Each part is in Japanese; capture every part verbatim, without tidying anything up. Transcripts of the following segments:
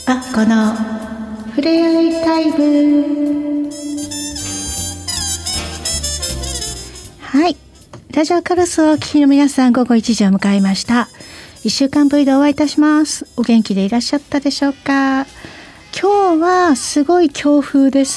あっこのふれあいタイム。はい、ラジオカルスをお聞きの皆さん、午後いちじを迎えました。いっしゅうかんぶりでお会いいたします。お元気でいらっしゃったでしょうか。今日はすごい強風です。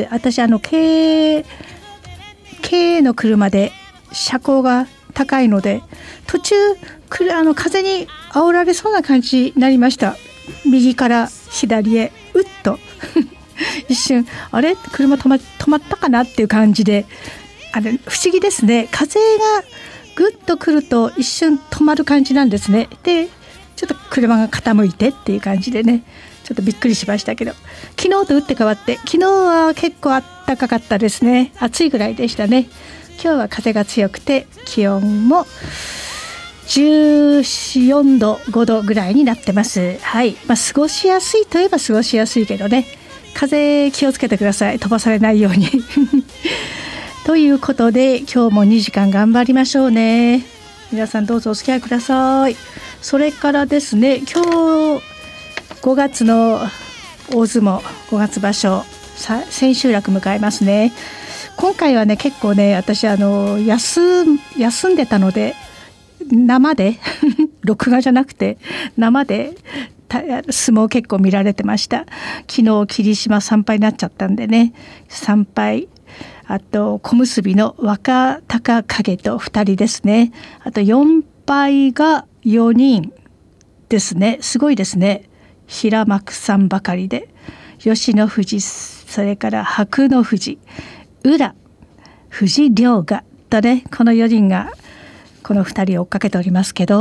私あの軽軽の車で車高が高いので、途中あの風に煽られそうな感じになりました。右から左へうっと一瞬あれ車止ま、止まったかなっていう感じで、あれ不思議ですね。風がぐっと来ると一瞬止まる感じなんですね。でちょっと車が傾いてっていう感じでね、ちょっとびっくりしましたけど、昨日と打って変わって昨日は結構暖かかったですね。暑いぐらいでしたね。今日は風が強くて気温もじゅうよんどごどぐらいになってます。はい、まあ、過ごしやすいといえば過ごしやすいけどね、風気をつけてください。飛ばされないようにということで今日もにじかん頑張りましょうね。皆さんどうぞお付き合いください。それからですね、今日ごがつの大相撲ごがつ場所千秋楽迎えますね。今回はね結構ね、私あの 休, 休んでたので生で録画じゃなくて生で相撲結構見られてました。昨日霧島さんぱいになっちゃったんでね、さんぱい、あと小結の若隆景とふたりですね。あとよんぱいがよにんですね。すごいですね。平幕さんばかりで、吉野富士、それから白の富士、宇良、藤良賀とね、このよにんがこのふたりを追っかけておりますけど、